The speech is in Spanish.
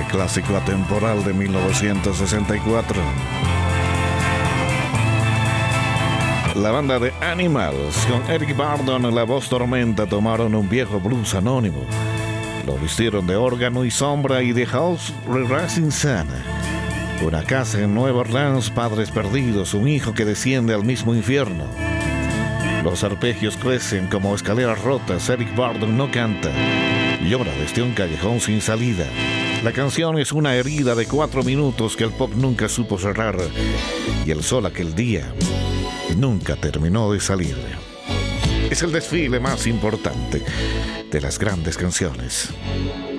clásico atemporal de 1964. La banda de Animals, con Eric Burdon en la voz tormenta, tomaron un viejo blues anónimo. Lo vistieron de órgano y sombra y de House Rising Sun. Una casa en Nueva Orleans, padres perdidos, un hijo que desciende al mismo infierno. Los arpegios crecen como escaleras rotas. Eric Burdon no canta, llora desde un callejón sin salida. La canción es una herida de 4 minutos que el pop nunca supo cerrar, y el sol aquel día nunca terminó de salir. Es el desfile más importante de las grandes canciones.